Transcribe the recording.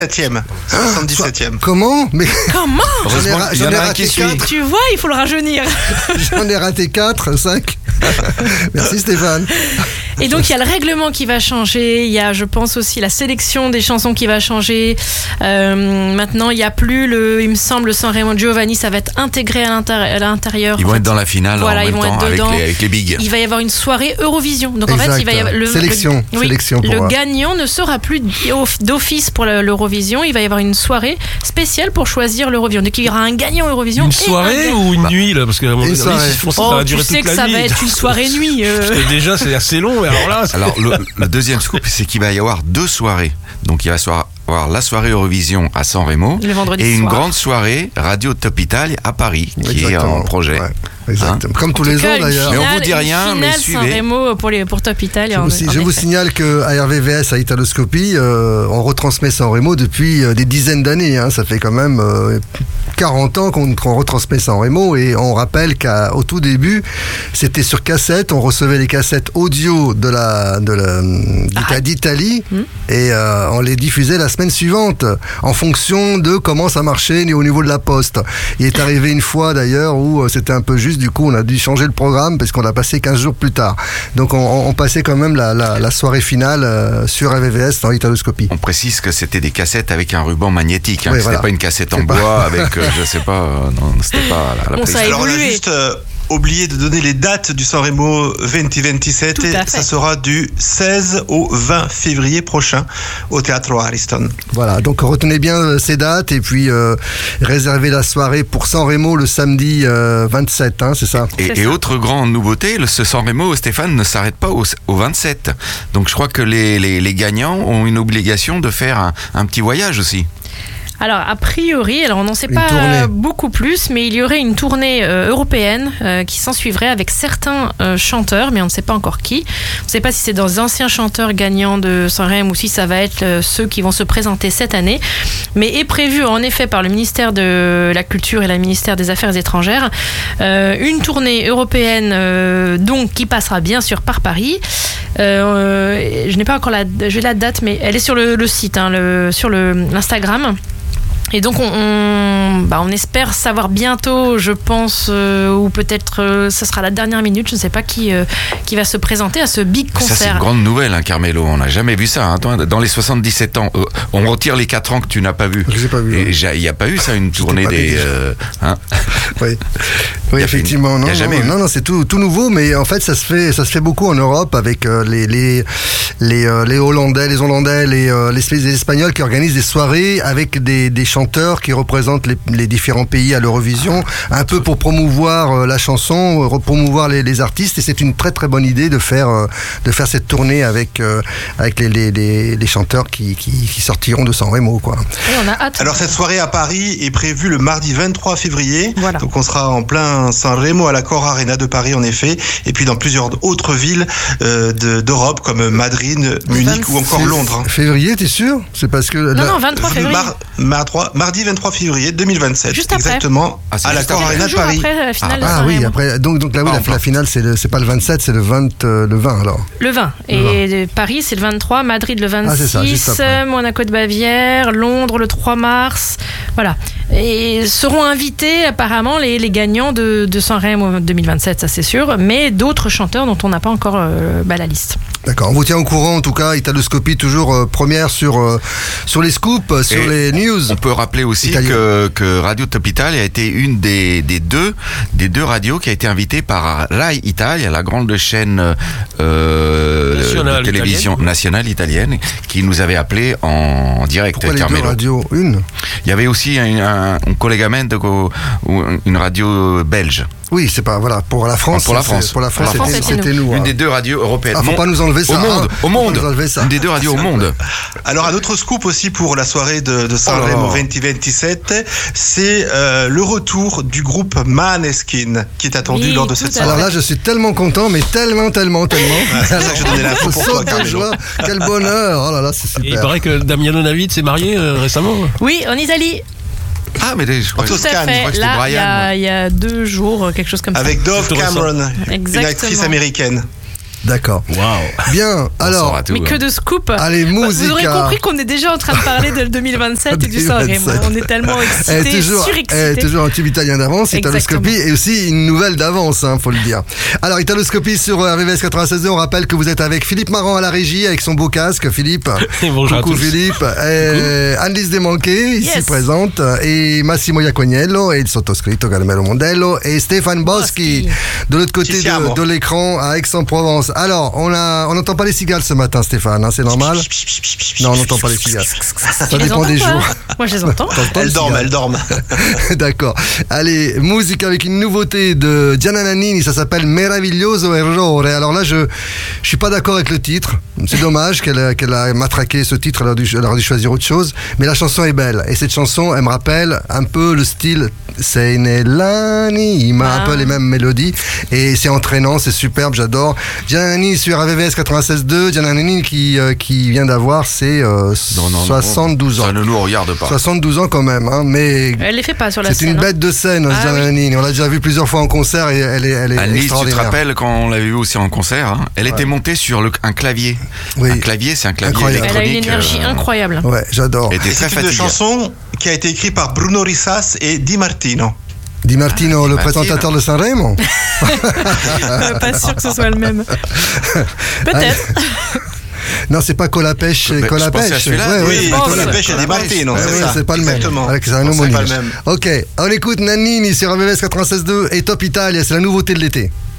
77e. Comment? Mais Comment? j'en ai raté 4. Tu vois, il faut le rajeunir. J'en ai raté 4, 5. Merci Stéphane. Et donc il y a le règlement qui va changer, il y a je pense aussi la sélection des chansons qui va changer. Maintenant il n'y a plus il me semble San Remo Giovanni, ça va être intégré à l'intérieur. Ils vont être dans la finale voilà, en même temps avec les bigs. Il va y avoir une soirée Eurovision. Donc exact. En fait il va y avoir sélection le gagnant ne sera plus d'office pour l'Eurovision, il va y avoir une soirée spéciale pour choisir l'Eurovision. Donc il y aura un gagnant Eurovision. Une soirée ou une nuit là, parce que ça va durer toute la nuit. Tu sais que ça va être une soirée nuit. Parce que déjà c'est assez long. Alors le deuxième scoop, c'est qu'il va y avoir 2 soirées. Donc il va y avoir la soirée Eurovision à San Remo et une grande soirée Radio Top Italia à Paris qui est en projet. Ouais. Exactement. Comme tous les ans d'ailleurs. Mais on vous dit rien, mais suivez. San Remo pour Top Italia. Je vous signale qu'à RVVS, à Italoscopie, on retransmet San Remo depuis des dizaines d'années. Ça fait quand même 40 ans qu'on retransmet San Remo, et on rappelle qu'au tout début, c'était sur cassette. On recevait les cassettes audio d'Italie et on les diffusait la semaine suivante en fonction de comment ça marchait au niveau de la poste. Il est arrivé une fois d'ailleurs où c'était un peu juste. Du coup, on a dû changer le programme parce qu'on l'a passé 15 jours plus tard. Donc, on passait quand même la soirée finale sur RVVS dans Italoscopie. On précise que c'était des cassettes avec un ruban magnétique. Oui, c'était pas une cassette en bois avec, je sais pas, non, c'était pas la bon, ça a alors, on a évolué. juste oublié de donner les dates du San Remo 2027 et ça sera du 16 au 20 février prochain au Teatro Ariston. Voilà, donc retenez bien ces dates et puis réservez la soirée pour San Remo le samedi 27, c'est ça. Et autre grande nouveauté, ce San Remo, Stéphane, ne s'arrête pas au 27. Donc je crois que les gagnants ont une obligation de faire un petit voyage aussi. Alors, a priori, on n'en sait pas beaucoup plus, mais il y aurait une tournée européenne qui s'ensuivrait avec certains chanteurs, mais on ne sait pas encore qui. On ne sait pas si c'est des anciens chanteurs gagnants de San Remo ou si ça va être ceux qui vont se présenter cette année. Mais est prévu, en effet, par le ministère de la Culture et le ministère des Affaires étrangères, une tournée européenne donc qui passera bien sûr par Paris. Je n'ai pas encore j'ai la date, mais elle est sur le site, sur l'Instagram. Et donc on espère savoir bientôt, je pense, ou peut-être ça sera la dernière minute, je ne sais pas qui va se présenter à ce big concert. Ça c'est une grande nouvelle, Carmelo, on n'a jamais vu ça. Dans les 77 ans, on retire les 4 ans que tu n'as pas vu. Je n'ai pas vu. Il n'y a pas eu ça, une tournée des... Oui, effectivement. Non, c'est tout nouveau, mais en fait ça se fait beaucoup en Europe avec les Hollandais, les Espagnols qui organisent des soirées avec des chanteurs qui représentent les différents pays à l'Eurovision, un peu pour promouvoir la chanson, promouvoir les artistes, et c'est une très très bonne idée de faire cette tournée avec les chanteurs qui sortiront de San Remo, quoi. Et on a hâte. Alors cette soirée à Paris est prévue le mardi 23 février, voilà. Donc on sera en plein San Remo à la Cor Arena de Paris en effet, et puis dans plusieurs autres villes d'Europe comme Madrid, Munich ou encore Londres. Février, t'es sûr? C'est parce que... Non, 23 février. Mardi 23 février 2027. Juste après. Exactement, à la Cor Arena de Paris. Après la finale de San oui, Remo. après. Donc là, la finale, c'est pas le 27, c'est le 20 alors. Le 20. Et Paris, c'est le 23, Madrid le 26, c'est ça, juste après. Monaco de Bavière, Londres le 3 mars. Voilà. Et seront invités apparemment les gagnants de San Remo 2027, ça c'est sûr, mais d'autres chanteurs dont on n'a pas encore la liste. D'accord, on vous tient au courant en tout cas. Italoscopie toujours première sur les scoops, sur les news. On peut rappeler aussi que Radio Top Italia a été une des deux radios qui a été invitée par Rai Italia, la grande chaîne de télévision nationale italienne, qui nous avait appelé en direct. Pourquoi les deux radios? Il y avait aussi un collegamento, une radio belge. Oui, c'est pas, voilà, pour la France. Pour la France, c'était nous. Une des deux radios européennes. Faut pas nous enlever ça. Au monde. Une des deux radios au monde. Alors, un autre scoop aussi pour la soirée de San Remo 2027, c'est le retour du groupe Måneskin qui est attendu lors de cette soirée. Alors là, je suis tellement content, mais tellement. C'est ça que je donnais l'info pour toi, Carmelo. Quel bonheur. Oh là là, c'est super. Et il paraît que Damiano David s'est marié récemment. Oui, en Italie. Ah, mais je crois Tout à fait. Là, il y a 2 jours, quelque chose comme ça. Avec Dove Cameron, une actrice américaine. D'accord. Waouh. Bien, alors. Mais que de scoop. Allez, musique. Vous aurez compris qu'on est déjà en train de parler de 2027 et du Sanremo. On est tellement excités, surexcités. Toujours un tube italien d'avance, Italoscopie, et aussi une nouvelle d'avance, faut le dire. Alors, Italoscopie sur RVVS 96.2, on rappelle que vous êtes avec Philippe Marant à la régie, avec son beau casque. Philippe. Bonjour Coucou Philippe. Annelise Desmanquet, ici présente, et Massimo Iacognello, et il sottoscritto Carmelo Mondello, et Stéphane Boschi, de l'autre côté de l'écran à Aix-en-Provence. Alors, on n'entend pas les cigales ce matin, Stéphane, c'est normal? Non, on n'entend pas les cigales. Ça dépend des jours. Moi, je les entends. Elles dorment. D'accord. Allez, musique avec une nouveauté de Gianna Nannini, ça s'appelle Meraviglioso Errore. Alors là, je suis pas d'accord avec le titre. C'est dommage qu'elle a matraqué ce titre, elle aurait dû choisir autre chose. Mais la chanson est belle. Et cette chanson, elle me rappelle un peu le style Sei nell'anima, un peu les mêmes mélodies. Et c'est entraînant, c'est superbe, j'adore. Gianna Nannini sur RVVS 96.2. Gianna Nannini qui vient d'avoir ses 72 ans. Ça ne nous regarde pas. 72 ans quand même, hein, mais elle les fait pas sur la scène. C'est une bête de scène, Gianna Nannini. On l'a déjà vu plusieurs fois en concert et elle est Annelise, extraordinaire. tu te rappelles quand on l'a vu aussi en concert, hein, elle était montée sur un clavier. Oui. Un clavier, c'est un clavier incroyable. électronique. Elle a une énergie incroyable. Ouais, j'adore. C'est une chanson qui a été écrite par Bruno Rissas et Di Martino. Di Martino, le présentateur de Sanremo. Pas sûr que ce soit le même. Peut-être. Non, c'est pas Colapesce. Colapesce. Oui, Colapesce et Di Martino. C'est pas le même. C'est un homonyme. Ok, on écoute Nannini sur RVVS 96.2 et Top Italia, c'est la nouveauté de l'été.